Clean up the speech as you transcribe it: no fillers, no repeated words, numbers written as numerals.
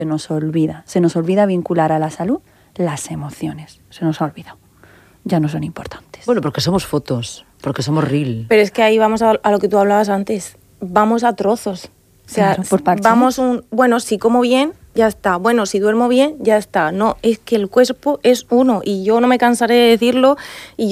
Se nos olvida vincular a la salud las emociones. Se nos ha olvidado. Ya no son importantes. Bueno, porque somos fotos, porque somos reel. Pero es que ahí vamos a lo que tú hablabas antes. Vamos a trozos. O sea, claro, por partes. Bueno, si como bien, ya está. Bueno, si duermo bien, ya está. No, es que el cuerpo es uno y yo no me cansaré de decirlo y